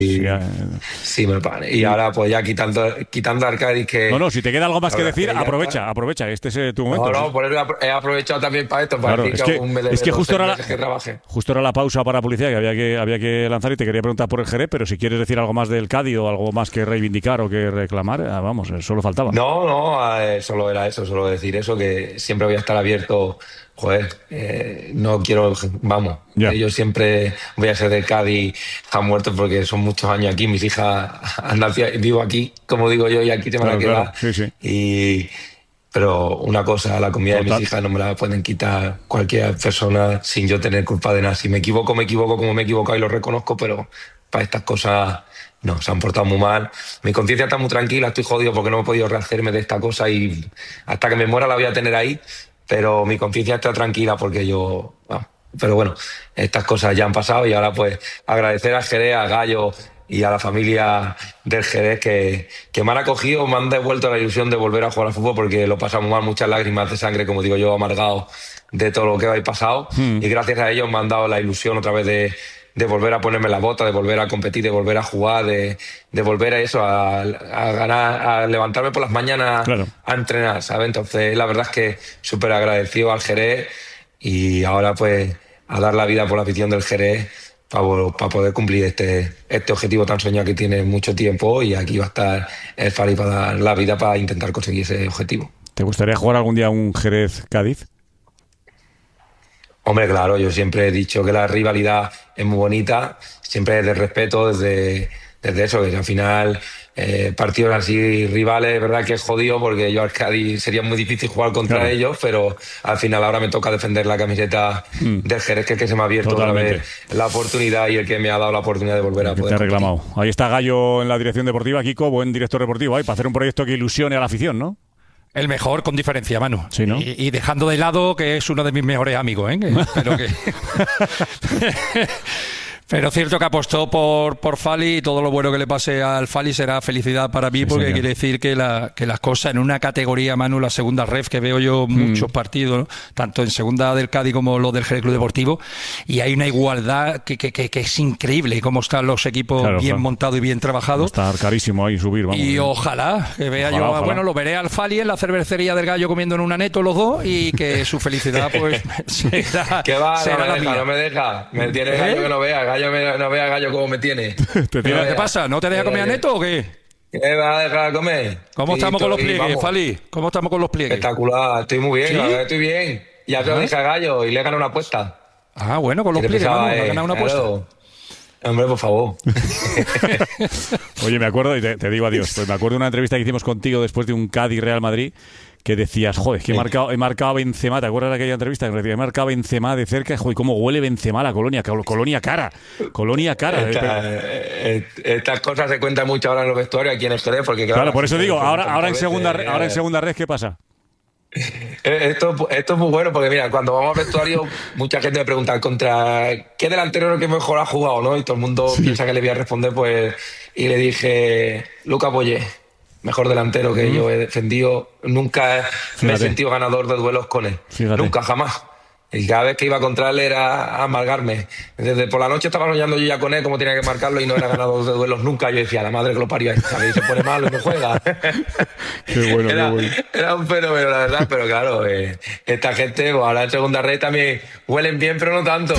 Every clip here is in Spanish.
Sí, Sí, me pare. Y ahora pues ya quitando al Cádiz que... no, si te queda algo más la que verdad es decir, que ya está. aprovecha, este es tu momento. No, Sí. no, por eso he aprovechado también para esto, para Claro, decir que aún me debe es que los justo 6 meses que trabaje. justo era la pausa para publicidad que había que lanzar y te quería preguntar por el Jerez, pero si quieres decir algo más del Cádiz o algo más que reivindicar o que reclamar, vamos, solo faltaba. No, solo era eso, solo decir eso, que siempre voy a estar abierto. Joder, no quiero, vamos, Ya. yo siempre voy a ser de Cádiz a muerto porque son muchos años aquí, mis hijas han nacido, vivo aquí, como digo yo, y aquí te van a Claro, quedar. sí. Pero una cosa, la comida de mis Total. hijas no me la pueden quitar cualquier persona sin yo tener culpa de nada. Si me equivoco como me he equivocado y lo reconozco, pero para estas cosas no, se han portado muy mal. Mi conciencia está muy tranquila, estoy jodido porque no he podido rehacerme de esta cosa y hasta que me muera la voy a tener ahí, pero mi conciencia está tranquila porque yo... Bueno, pero bueno, estas cosas ya han pasado y ahora pues agradecer a Jerez, a Gallo y a la familia del Jerez que me han acogido, me han devuelto la ilusión de volver a jugar al fútbol porque lo pasamos mal, muchas lágrimas de sangre, como digo yo, amargado de todo lo que habéis pasado y gracias a ellos me han dado la ilusión otra vez de volver a ponerme la bota, de volver a competir, de volver a jugar, de volver a eso, a ganar, a levantarme por las mañanas Claro. a entrenar, ¿sabes? Entonces la verdad es que súper agradecido al Jerez y ahora pues a dar la vida por la afición del Jerez para poder cumplir este objetivo tan soñado que tiene mucho tiempo y aquí va a estar el Fari para dar la vida para intentar conseguir ese objetivo. ¿Te gustaría jugar algún día un Jerez-Cádiz? Hombre, claro, yo siempre he dicho que la rivalidad es muy bonita, siempre desde el respeto, desde eso, que al final partidos así rivales, es verdad que es jodido porque yo al Cádiz sería muy difícil jugar contra Claro. ellos, pero al final ahora me toca defender la camiseta del Jerez, que es el que se me ha abierto otra Totalmente. vez la oportunidad y el que me ha dado la oportunidad de volver a Que te poder ha competir. reclamado. Ahí está Gallo en la dirección deportiva, Kiko, buen director deportivo, para hacer un proyecto que ilusione a la afición, ¿no? El mejor con diferencia, Manu. Sí, ¿no? Y dejando de lado que es uno de mis mejores amigos, ¿eh? Pero cierto que apostó por Fali y todo lo bueno que le pase al Fali será felicidad para mí Sí, porque señor. quiere decir que las cosas en una categoría, Manu, la segunda ref, que veo yo muchos partidos, ¿no? Tanto en segunda del Cádiz como los del Jerez Club Deportivo, y hay una igualdad que es increíble cómo están los equipos Claro, bien claro. montados y bien Va a trabajados. estar carísimo ahí subir, vamos. Y ojalá que vea Ojalá, yo, ojalá. bueno, lo veré al Fali en la cervecería del Gallo comiendo en un aneto los dos y que su felicidad pues será, ¿Qué va? No será me la deja, mía. no me deja. Me tiene ¿Eh? Gallo que no vea, no vea Gallo como me tiene. Te tiene- ¿Qué pasa? ¿No te deja comer aneto o qué? ¿Qué va a dejar comer? ¿Cómo Y estamos con los estoy- pliegues, vamos, Fali? ¿Cómo estamos con los pliegues? espectacular, estoy muy bien, ¿Sí? la verdad estoy bien. Ya te lo Ajá. dije a Gallo y le he ganado una apuesta. Ah, bueno, con los ¿Qué te pliegues, pensaba, Manu, ¿le has ganado una apuesta? claro. Hombre, por favor. Oye, me acuerdo, y te digo adiós, pues me acuerdo de una entrevista que hicimos contigo después de un Cádiz-Real Madrid que decías, joder, que he marcado a Benzema, ¿te acuerdas de aquella entrevista? Que decía, he marcado a Benzema de cerca, joder, cómo huele Benzema a la colonia cara. Estas cosas se cuentan mucho ahora en los vestuarios aquí en el Jerez, porque Claro, por eso digo, ahora en segunda red. red, ¿qué pasa? Esto es muy bueno porque, mira, cuando vamos al vestuario, mucha gente me pregunta contra qué delantero es el que mejor ha jugado, ¿no? Y todo el mundo piensa que le voy a responder, pues, y le dije, Lucas Boyé, mejor delantero que yo he defendido. Nunca me he Fíjate. sentido ganador de duelos con él. Fíjate. Nunca, jamás. Y cada vez que iba contra él era a amargarme. Desde por la noche estaba soñando yo ya con él, cómo tenía que marcarlo y no era ganador de duelos nunca. Yo decía, la madre que lo parió, ¿sabes? Y se pone malo y no juega. Qué bueno, era, qué bueno. era un fenómeno, la verdad, pero claro, esta gente, pues, ahora en segunda red también huelen bien, pero no tanto.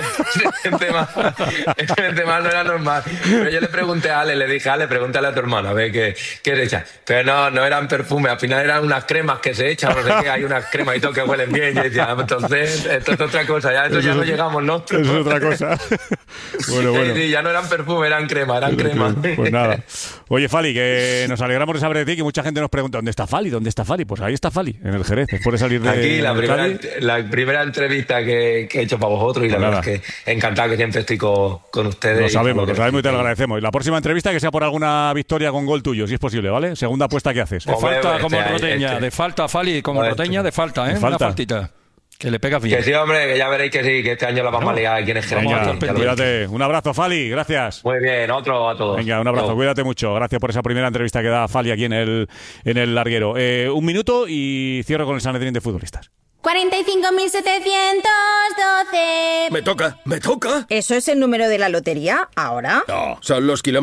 Este mal no era normal. Pero yo le pregunté a Ale, le dije, Ale, pregúntale a tu hermano, a ver qué le echan. Pero no eran perfumes, al final eran unas cremas que se echan, no sé qué, hay unas cremas y todo que huelen bien. Y yo decía, entonces, esto es otra cosa, ya eso ya no llegamos nosotros. Eso es otra cosa. Bueno. Sí, ya no eran perfumes, eran crema. Pues nada. Oye, Fali, que nos alegramos de saber de ti, que mucha gente nos pregunta, ¿dónde está Fali? Pues ahí está Fali, en el Jerez, después de salir de Aquí Cádiz. la primera entrevista que he hecho para vosotros y la Pues verdad es que encantado que siempre estoy con ustedes. Lo y sabemos y te lo que- agradecemos. Y la próxima entrevista que sea por alguna victoria con gol tuyo, si es posible, ¿vale? Segunda apuesta que haces. De Hombre, falta como este- Roteña, este- de falta, Fali, como Joder, Roteña, de falta, ¿eh? de Una falta. faltita. Que le pegas bien. Que sí, hombre, que ya veréis que sí, que este año la vamos a liar aquí en el Jerez. Vamos a Venga, estar Ya lo veréis. cuídate. Un abrazo, Fali, gracias. Muy bien, otro a todos. Venga, un abrazo, Chao. cuídate mucho. Gracias por esa primera entrevista que da Fali aquí en el larguero. Un minuto y cierro con el Sanedrín de futbolistas. 45.712. Me toca. ¿Eso es el número de la lotería ahora? No, son los kilómetros